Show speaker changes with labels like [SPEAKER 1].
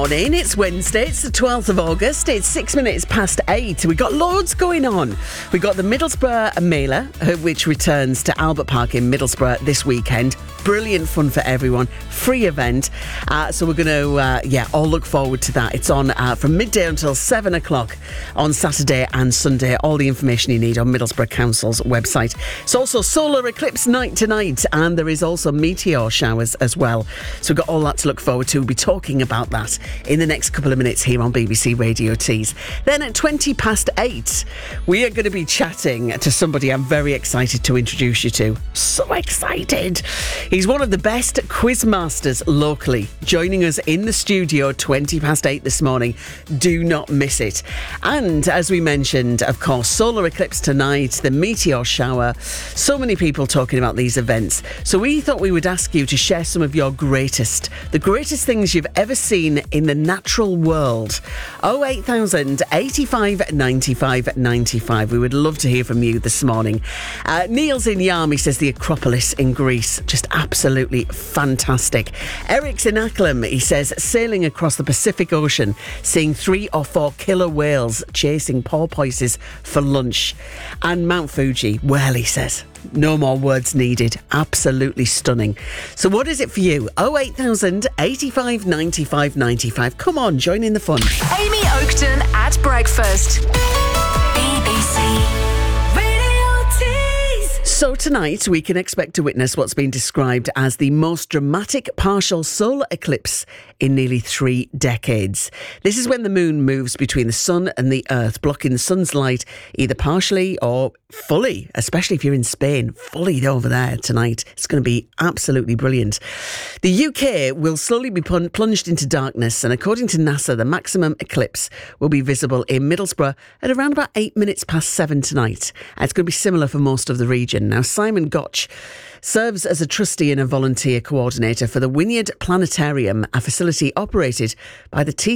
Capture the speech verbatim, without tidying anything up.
[SPEAKER 1] morning. It's Wednesday. It's the twelfth of August. It's six minutes past eight. We've got loads going on. We've got the Middlesbrough Mailer, which returns to Albert Park in Middlesbrough this weekend. Brilliant fun for everyone. Free event. Uh, so we're going to, uh, yeah, all look forward to that. It's on uh, from midday until seven o'clock on Saturday and Sunday. All the information you need on Middlesbrough Council's website. It's also solar eclipse night tonight, and there is also meteor showers as well. So we've got all that to look forward to. We'll be talking about that in the next couple of minutes here on B B C Radio Tees. Then at twenty past eight, we are going to be chatting to somebody I'm very excited to introduce you to. So excited. He's one of the best quiz masters locally, joining us in the studio twenty past eight this morning. Do not miss it. And as we mentioned, of course, solar eclipse tonight, the meteor shower. So many people talking about these events. So we thought we would ask you to share some of your greatest, the greatest things you've ever seen in the natural world. oh eight thousand, eighty-five, ninety-five, ninety-five. We would love to hear from you this morning. Uh, Neil's in Yarm. He says the Acropolis in Greece, just absolutely fantastic. Eric's in Acklam. He says sailing across the Pacific Ocean, seeing three or four killer whales chasing porpoises for lunch. And Mount Fuji, well, he says, no more words needed. Absolutely stunning. So what is it for you? oh eight thousand, eighty-five, ninety-five, ninety-five. Come on, join in the fun.
[SPEAKER 2] Amy Oakton at breakfast. B B C Radio Tees.
[SPEAKER 1] So tonight we can expect to witness what's been described as the most dramatic partial solar eclipse in nearly three decades. This is when the moon moves between the sun and the earth, blocking the sun's light either partially or fully, especially if you're in Spain, fully over there tonight. It's going to be absolutely brilliant. The U K will slowly be plung- plunged into darkness, and according to NASA, the maximum eclipse will be visible in Middlesbrough at around about eight minutes past seven tonight. And it's going to be similar for most of the region. Now, Simon Gotch serves as a trustee and a volunteer coordinator for the Wynyard Planetarium, a facility operated by the T